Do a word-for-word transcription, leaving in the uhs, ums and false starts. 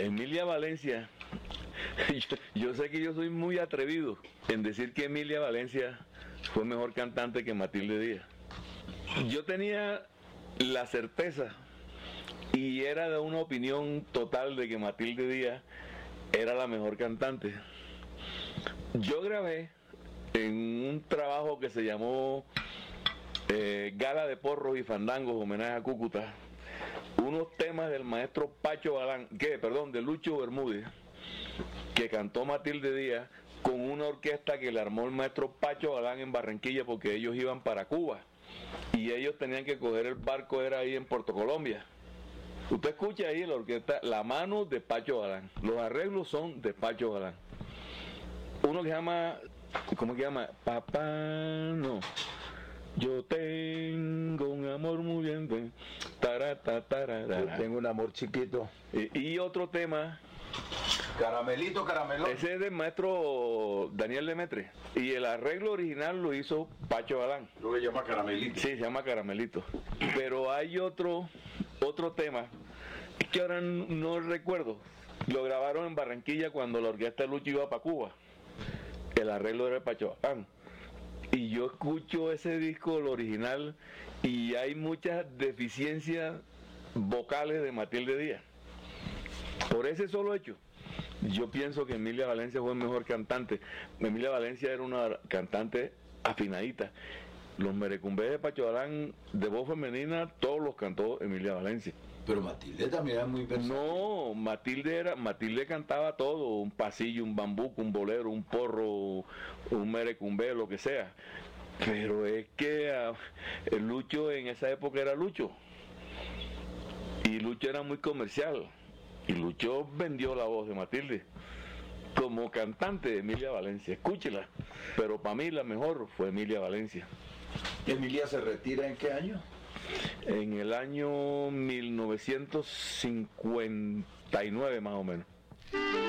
Emilia Valencia, yo, yo sé que yo soy muy atrevido en decir que Emilia Valencia fue mejor cantante que Matilde Díaz. Yo tenía la certeza y era de una opinión total de que Matilde Díaz era la mejor cantante. Yo grabé en un trabajo que se llamó eh, Gala de Porros y Fandangos, homenaje a Cúcuta, unos temas del maestro Pacho Galán, que, perdón, de Lucho Bermúdez, que cantó Matilde Díaz con una orquesta que le armó el maestro Pacho Galán en Barranquilla, porque ellos iban para Cuba y ellos tenían que coger el barco, era ahí en Puerto Colombia. Usted escucha ahí la orquesta, la mano de Pacho Galán, los arreglos son de Pacho Galán. Uno que se llama, ¿cómo que se llama? Papá, no. Yo tengo un amor muy bien, tarata, tarara. Yo tengo un amor chiquito. Y, y otro tema, Caramelito, caramelón. ese es del maestro Daniel Lemaitre. Y el arreglo original lo hizo Pacho Galán. Lo que llama Caramelito. Sí, se llama Caramelito. Pero hay otro, otro tema, que ahora no recuerdo. Lo grabaron en Barranquilla cuando la orquesta de Lucho iba para Cuba. El arreglo era de Pacho Galán. Y yo escucho ese disco, el original, y hay muchas deficiencias vocales de Matilde Díaz. Por ese solo hecho, yo pienso que Emilia Valencia fue el mejor cantante. Emilia Valencia era una cantante afinadita. Los merecumbés de Pacho Galán, de voz femenina, todos los cantó Emilia Valencia. Pero Matilde también era muy versátil. No, Matilde era, Matilde cantaba todo, un pasillo, un bambuco, un bolero, un porro, un merecumbé, lo que sea. Pero es que uh, el Lucho en esa época era Lucho. Y Lucho era muy comercial. Y Lucho vendió la voz de Matilde. Como cantante de Emilia Valencia, escúchela. Pero para mí la mejor fue Emilia Valencia. ¿Emilia se retira en qué año? En el año mil novecientos cincuenta y nueve más o menos.